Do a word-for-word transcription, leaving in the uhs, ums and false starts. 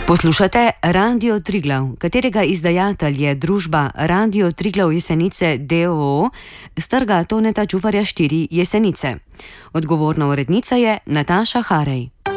Poslušate Radio Triglav, katerega izdajatelj je družba Radio Triglav Jesenice d. o. o. s trga Toneta Čufarja štiri Jesenice. Odgovorna urednica je Nataša Harej.